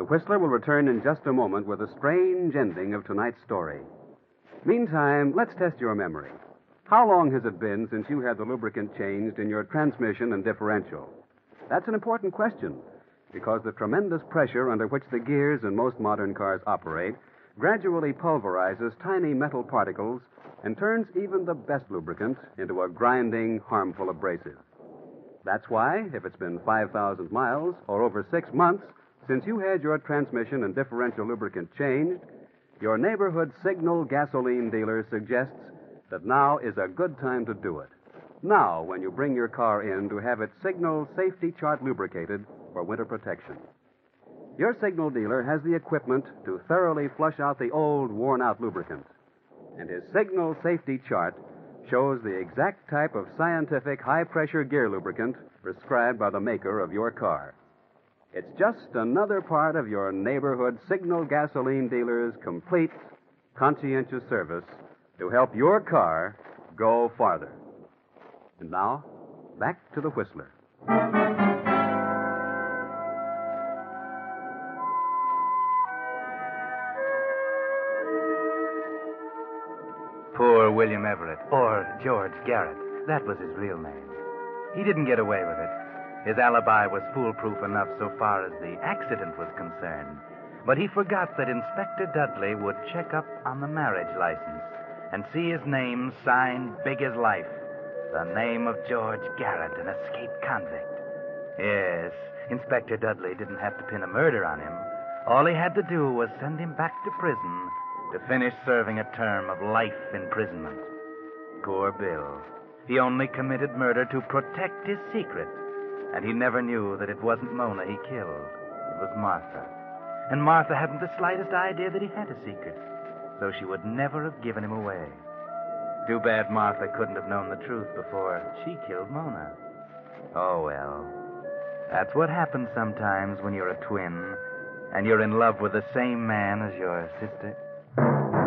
Whistler will return in just a moment with a strange ending of tonight's story. Meantime, let's test your memory. How long has it been since you had the lubricant changed in your transmission and differential? That's an important question, because the tremendous pressure under which the gears in most modern cars operate gradually pulverizes tiny metal particles and turns even the best lubricant into a grinding, harmful abrasive. That's why, if it's been 5,000 miles or over 6 months since you had your transmission and differential lubricant changed, your neighborhood Signal gasoline dealer suggests that now is a good time to do it. Now, when you bring your car in to have its Signal Safety Chart lubricated for winter protection. Your Signal dealer has the equipment to thoroughly flush out the old, worn-out lubricant. And his Signal Safety Chart shows the exact type of scientific high-pressure gear lubricant prescribed by the maker of your car. It's just another part of your neighborhood Signal gasoline dealer's complete, conscientious service to help your car go farther. And now, back to the Whistler. Poor William Everett, or George Garrett. That was his real name. He didn't get away with it. His alibi was foolproof enough so far as the accident was concerned. But he forgot that Inspector Dudley would check up on the marriage license and see his name signed big as life. The name of George Garrett, an escaped convict. Yes, Inspector Dudley didn't have to pin a murder on him. All he had to do was send him back to prison to finish serving a term of life imprisonment. Poor Bill. He only committed murder to protect his secret. And he never knew that it wasn't Mona he killed. It was Martha. And Martha hadn't the slightest idea that he had a secret. So she would never have given him away. Too bad Martha couldn't have known the truth before she killed Mona. Oh, well. That's what happens sometimes when you're a twin and you're in love with the same man as your sister.